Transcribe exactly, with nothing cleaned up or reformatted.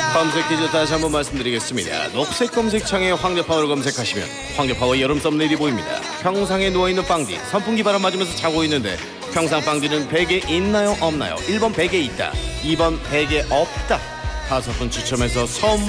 검색 퀴즈 다시 한번 말씀드리겠습니다. 녹색 검색창에 황제파워를 검색하시면 황제파워 여름 썸네일이 보입니다. 평상에 누워있는 빵디, 선풍기 바람 맞으면서 자고 있는데 평상 빵디는 베개 있나요 없나요? 일 번 베개 있다, 이 번 베개 없다. 다섯 분 추첨해서 선물